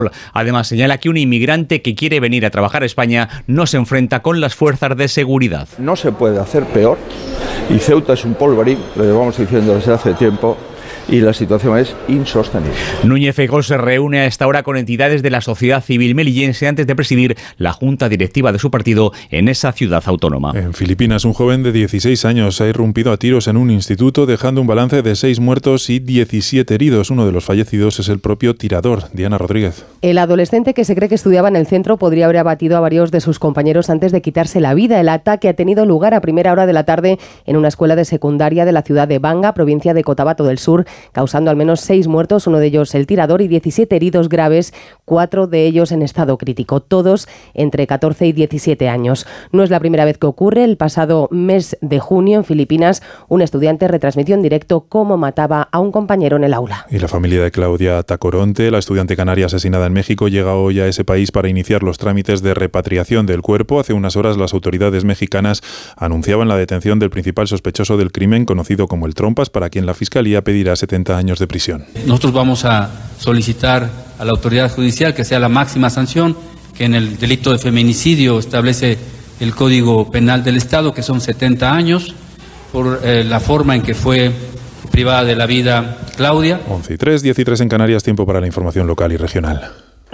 Además, señala que un inmigrante que quiere venir a trabajar a España no se enfrenta con las fuerzas de seguridad. No se puede hacer peor y Ceuta es un polvorín, lo llevamos diciendo desde hace tiempo. Y la situación es insostenible. Núñez Feijóo se reúne a esta hora con entidades de la sociedad civil melillense antes de presidir la junta directiva de su partido en esa ciudad autónoma. En Filipinas, un joven de 16 años ha irrumpido a tiros en un instituto, dejando un balance de 6 muertos y 17 heridos. Uno de los fallecidos es el propio tirador. Diana Rodríguez. El adolescente, que se cree que estudiaba en el centro, podría haber abatido a varios de sus compañeros antes de quitarse la vida. El ataque ha tenido lugar a primera hora de la tarde en una escuela de secundaria de la ciudad de Banga, provincia de Cotabato del Sur, causando al menos 6 muertos, uno de ellos el tirador, y 17 heridos graves, 4 de ellos en estado crítico, todos entre 14 y 17 años. No es la primera vez que ocurre. El pasado mes de junio, en Filipinas, un estudiante retransmitió en directo cómo mataba a un compañero en el aula. Y la familia de Claudia Tacoronte, la estudiante canaria asesinada en México, llega hoy a ese país para iniciar los trámites de repatriación del cuerpo. Hace unas horas las autoridades mexicanas anunciaban la detención del principal sospechoso del crimen, conocido como el Trompas, para quien la Fiscalía pedirá 70 años de prisión. Nosotros vamos a solicitar a la autoridad judicial que sea la máxima sanción que en el delito de feminicidio establece el Código Penal del Estado, que son 70 años, por la forma en que fue privada de la vida Claudia. 11:03, 10:03 en Canarias, tiempo para la información local y regional.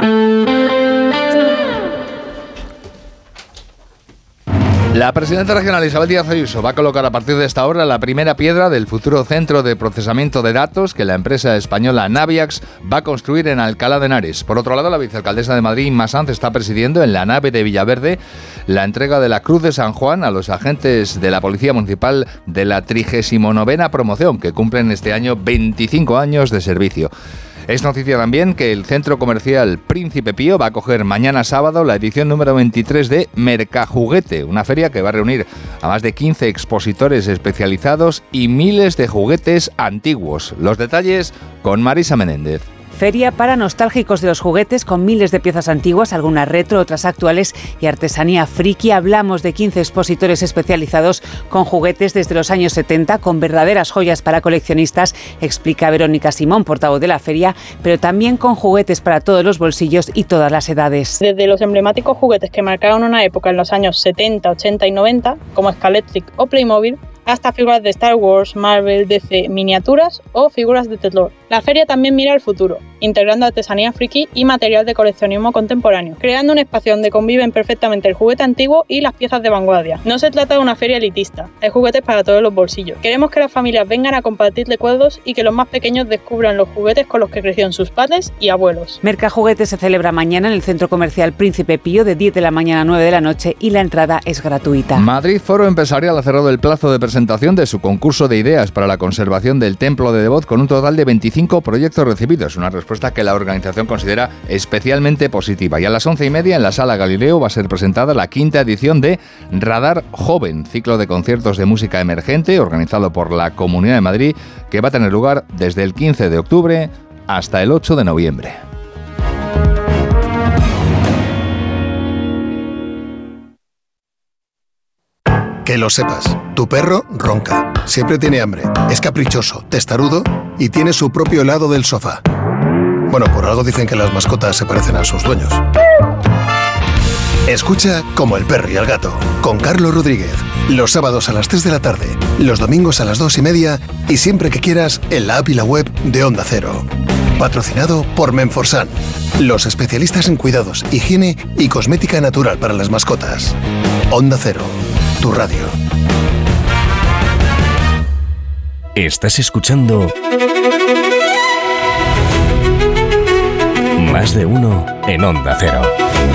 La presidenta regional Isabel Díaz Ayuso va a colocar a partir de esta hora la primera piedra del futuro centro de procesamiento de datos que la empresa española Naviax va a construir en Alcalá de Henares. Por otro lado, la vicealcaldesa de Madrid, Inma Sanz, está presidiendo en la nave de Villaverde la entrega de la Cruz de San Juan a los agentes de la Policía Municipal de la 39ª promoción, que cumplen este año 25 años de servicio. Es noticia también que el centro comercial Príncipe Pío va a acoger mañana sábado la edición número 23 de Mercajuguete, una feria que va a reunir a más de 15 expositores especializados y miles de juguetes antiguos. Los detalles con Marisa Menéndez. Feria para nostálgicos de los juguetes, con miles de piezas antiguas, algunas retro, otras actuales, y artesanía friki. Hablamos de 15 expositores especializados con juguetes desde los años 70, con verdaderas joyas para coleccionistas, explica Verónica Simón, portavoz de la feria, pero también con juguetes para todos los bolsillos y todas las edades. Desde los emblemáticos juguetes que marcaron una época en los años 70, 80 y 90, como Scalextric o Playmobil, hasta figuras de Star Wars, Marvel, DC, miniaturas o figuras de terror. La feria también mira al futuro, integrando artesanía friki y material de coleccionismo contemporáneo, creando un espacio donde conviven perfectamente el juguete antiguo y las piezas de vanguardia. No se trata de una feria elitista, hay juguetes para todos los bolsillos. Queremos que las familias vengan a compartir recuerdos y que los más pequeños descubran los juguetes con los que crecieron sus padres y abuelos. Mercajuguete se celebra mañana en el Centro Comercial Príncipe Pío de 10 de la mañana a 9 de la noche y la entrada es gratuita. Madrid Foro Empresarial ha cerrado el plazo de presentación de su concurso de ideas para la conservación del Templo de Devoz con un total de 25 proyectos recibidos, una respuesta que la organización considera especialmente positiva. Y a las 11:30 en la Sala Galileo va a ser presentada la 5ª edición de Radar Joven, ciclo de conciertos de música emergente organizado por la Comunidad de Madrid, que va a tener lugar desde el 15 de octubre hasta el 8 de noviembre. Que lo sepas, tu perro ronca, siempre tiene hambre, es caprichoso, testarudo y tiene su propio helado del sofá. Bueno, por algo dicen que las mascotas se parecen a sus dueños. Escucha Como el perro y el gato, con Carlos Rodríguez, los sábados a las 3 de la tarde, los domingos a las 2:30 y siempre que quieras en la app y la web de Onda Cero. Patrocinado por Menforsan, los especialistas en cuidados, higiene y cosmética natural para las mascotas. Onda Cero, tu radio. Estás escuchando Más de Uno en Onda Cero.